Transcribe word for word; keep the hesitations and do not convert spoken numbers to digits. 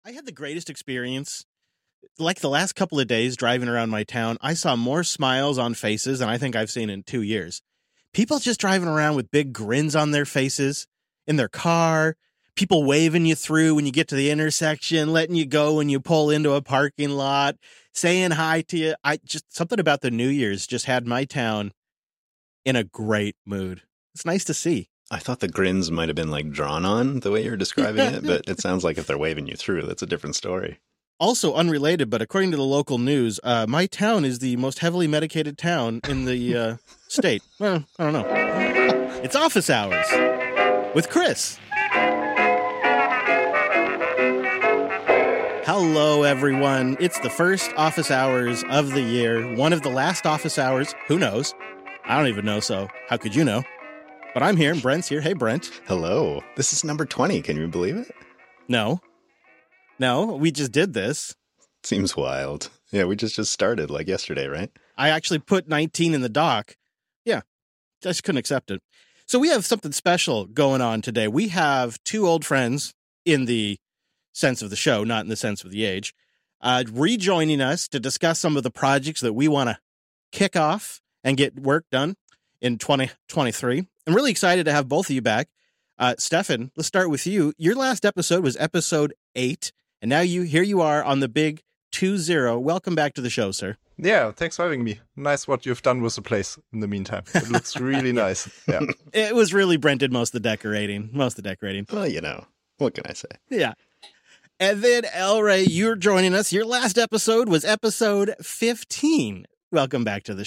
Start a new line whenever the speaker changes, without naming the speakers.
I had the greatest experience. Like the last couple of days driving around my town, I saw more smiles on faces than I think I've seen in two years. People just driving around with big grins on their faces in their car, people waving you through when you get to the intersection, letting you go when you pull into a parking lot, saying hi to you. I just something about the New Year's just had my town in a great mood. It's nice to see.
I thought the grins might have been like drawn on the way you're describing it, but it sounds like if they're waving you through, that's a different story.
Also unrelated, but according to the local news, uh, my town is the most heavily medicated town in the uh, state. Well, I don't know. It's office hours with Chris. Hello, everyone. It's the first office hours of the year. One of the last office hours. Who knows? I don't even know, so how could you know? But I'm here, and Brent's here. Hey, Brent.
Hello. This is number twenty. Can you believe it?
No. No, we just did this.
Seems wild. Yeah, we just just started like yesterday, right?
I actually put nineteen in the doc. Yeah, just couldn't accept it. So we have something special going on today. We have two old friends in the sense of the show, not in the sense of the age, uh, rejoining us to discuss some of the projects that we want to kick off and get work done in twenty twenty-three. I'm really excited to have both of you back. Uh, Stefan, let's start with you. Your last episode was episode eight. And now you here you are on the big two zero. Welcome back to the show, sir.
Yeah, thanks for having me. Nice what you've done with the place in the meantime. It looks really nice. Yeah.
It was really Brent did most of the decorating. Most of the decorating.
Well, you know, what can I say?
Yeah. And then, El Rey, you're joining us. Your last episode was episode fifteen. Welcome back to the